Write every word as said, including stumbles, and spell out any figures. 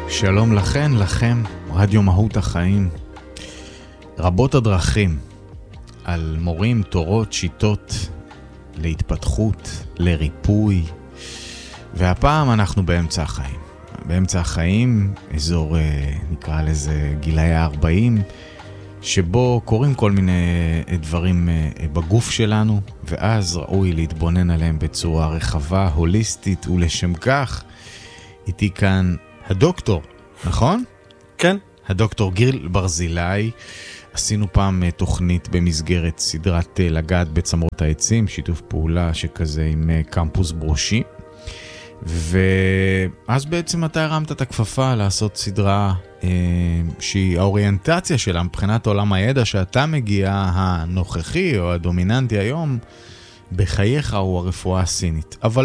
שלום לכן, לכם, רדיו מהות החיים. רבות הדרכים על מורים, תורות, שיטות להתפתחות, לריפוי. והפעם אנחנו באמצע החיים. באמצע החיים, אזור נקרא לזה גילאי ה-ארבעים, שבו קורים כל מיני דברים בגוף שלנו, ואז ראוי להתבונן עליהם בצורה רחבה, הוליסטית, ולשם כך איתי כאן הדוקטור, נכון? כן. הדוקטור גיל ברזילי. עשינו פעם תוכנית במסגרת סדרת לגעת בצמרות העצים, שיתוף פעולה שכזה עם קמפוס ברושי. ואז בעצם אתה הרמת את הכפפה לעשות סדרה אה, שהיא האוריינטציה שלה מבחינת עולם הידע שאתה מגיע הנוכחי או הדומיננטי היום בחייך הוא הרפואה הסינית. אבל